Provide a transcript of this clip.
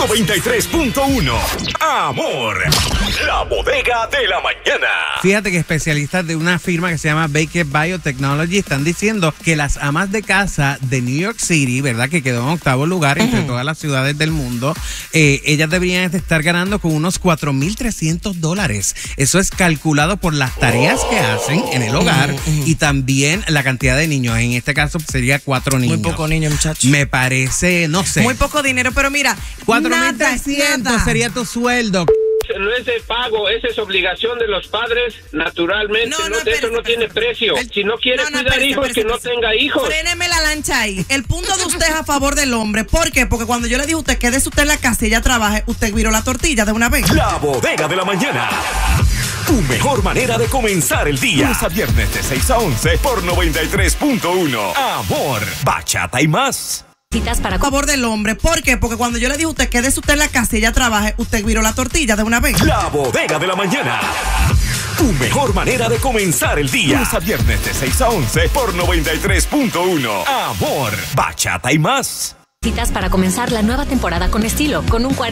93.1. Amor, la bodega de la mañana. Fíjate que especialistas de una firma que se llama Baker Biotechnology están diciendo que las amas de casa de New York City, ¿verdad? Que quedó en 8º lugar entre todas las ciudades del mundo, ellas deberían estar ganando con unos $4,300. Eso es calculado por las tareas que hacen en el hogar y también la cantidad de niños. En este caso sería 4 niños. Muy poco niño, muchacho. Me parece, no sé. Muy poco dinero, pero mira, 4,300 sería tu sueldo. No es de pago, esa es obligación de los padres, naturalmente. Eso no tiene precio. Si no quiere cuidar hijos, que no tenga hijos. Fréneme la lancha ahí. El punto de usted es a favor del hombre. ¿Por qué? Porque cuando yo le dije a usted, quédese usted en la casa y ella trabaje, usted viró la tortilla de una vez. La bodega de la mañana. Tu mejor manera de comenzar el día. Lunes a viernes de 6 a 11 por 93.1. Amor, bachata y más. Para a favor del hombre. ¿Por qué? Porque cuando yo le dije a usted, quédese usted en la casa y ella trabaje, usted viró la tortilla de una vez. La bodega de la mañana. Tu mejor manera de comenzar el día. Lunes a viernes de 6 a 11 por 93.1. Amor, bachata y más. Citas para comenzar la nueva temporada con estilo, con un 40